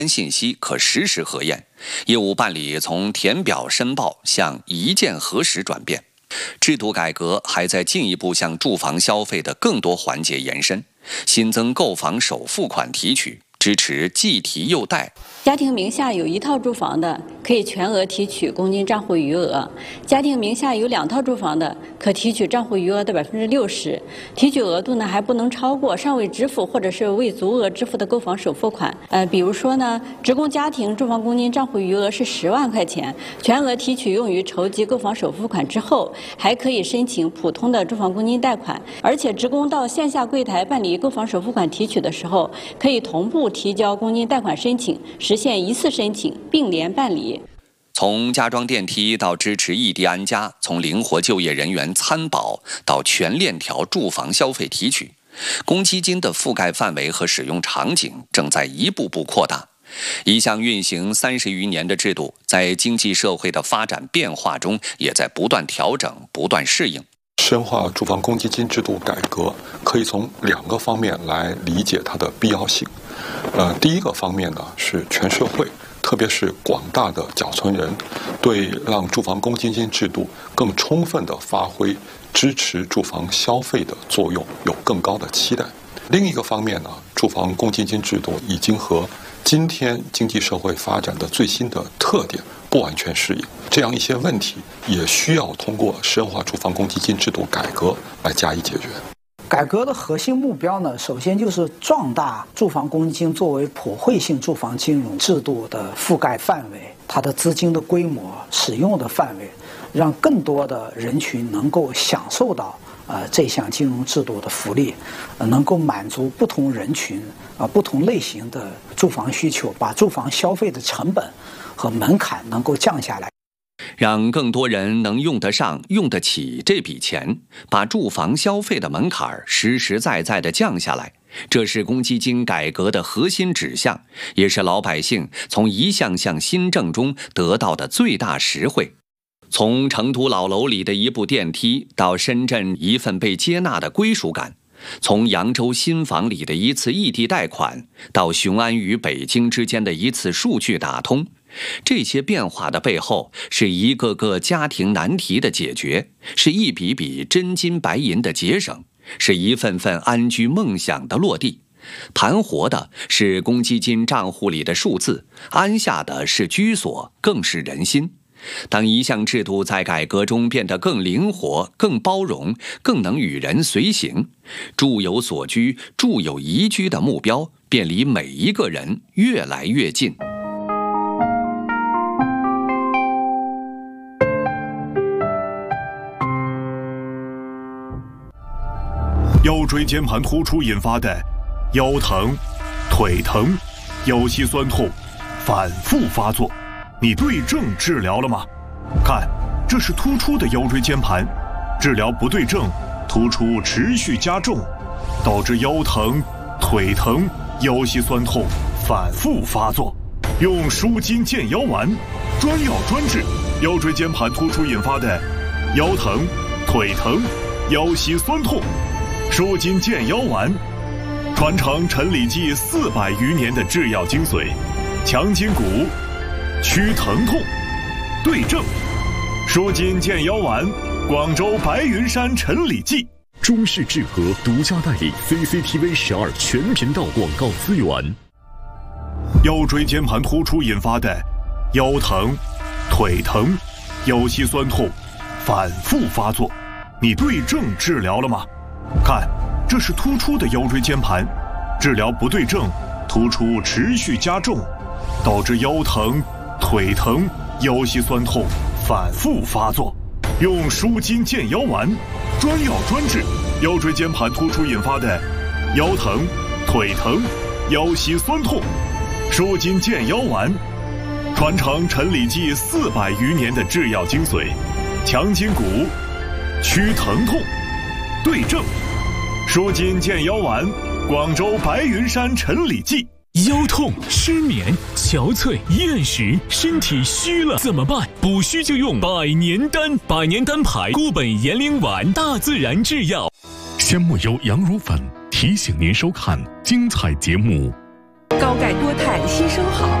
信息可实时核验，业务办理从填表申报向一键核实转变。制度改革还在进一步向住房消费的更多环节延伸，新增购房首付款提取，支持既提又贷。 家庭名下有1套住房的，可以全额提取公积账户余额；家庭名下有2套住房的，可提取账户余额的60%。提取额度呢，还不能超过尚未支付或者是未足额支付的购房首付款。比如说呢，职工家庭住房公积账户余额是10万块钱，全额提取用于筹集购房首付款之后，还可以申请普通的住房公积贷款。而且，职工到线下柜台办理购房首付款提取的时候，可以同步提交公积贷款申请，实现一次申请并联办理。 从加装电梯到支持异地安家，从灵活就业人员参保到全链条住房消费提取，公积金的覆盖范围和使用场景正在一步步扩大。一项运行30余年的制度，在经济社会的发展变化中，也在不断调整、不断适应。 深化住房公积金制度改革，可以从2个方面来理解它的必要性。第一个方面呢，是全社会，特别是广大的缴存人，对让住房公积金制度更充分地发挥支持住房消费的作用有更高的期待。另一个方面呢，住房公积金制度已经和今天经济社会发展的最新的特点不完全适应，这样一些问题也需要通过深化住房公积金制度改革来加以解决。 改革的核心目标呢，首先就是壮大住房公积金作为普惠性住房金融制度的覆盖范围，它的资金的规模、使用的范围，让更多的人群能够享受到这项金融制度的福利，能够满足不同人群不同类型的住房需求，把住房消费的成本和门槛能够降下来。 让更多人能用得上、用得起这笔钱，把住房消费的门槛实实在在地降下来，这是公积金改革的核心指向，也是老百姓从一项项新政中得到的最大实惠。从成都老楼里的一部电梯，到深圳一份被接纳的归属感；从扬州新房里的一次异地贷款，到雄安与北京之间的一次数据打通，这些变化的背后，是一个个家庭难题的解决，是一笔笔真金白银的节省，是一份份安居梦想的落地。盘活的是公积金账户里的数字，安下的是居所，更是人心。当一项制度在改革中变得更灵活、更包容、更能与人随行，住有所居、住有宜居的目标便离每一个人越来越近。 腰椎间盘突出引发的腰疼、腿疼、腰膝酸痛反复发作，你对症治疗了吗？看，这是突出的腰椎间盘，治疗不对症，突出持续加重，导致腰疼、腿疼、腰膝酸痛反复发作。用舒筋健腰丸，专药专治腰椎间盘突出引发的腰疼、腿疼、腰膝酸痛。舒筋健腰丸，传承陈李济400余年的制药精髓，强筋骨，祛疼痛，对症。舒筋健腰丸，广州白云山陈李济。 中视智和独家代理 CCTV 12全频道广告资源。 腰椎间盘突出引发的腰疼、腿疼、腰膝酸痛反复发作，你对症治疗了吗？看，这是突出的腰椎间盘，治疗不对症，突出持续加重，导致腰疼、腿疼、腰膝酸痛反复发作。用舒筋健腰丸，专药专治腰椎间盘突出引发的腰疼、腿疼、腰膝酸痛。舒筋健腰丸，传承陈李济400余年的制药精髓，强筋骨，祛疼痛，对症。舒筋健腰丸，广州白云山陈李济。 腰痛、失眠、憔悴、厌食，身体虚了怎么办？补虚就用百年丹，百年丹牌固本延龄丸，大自然制药。 鲜木油羊乳粉提醒您收看精彩节目。 高钙多肽吸收好。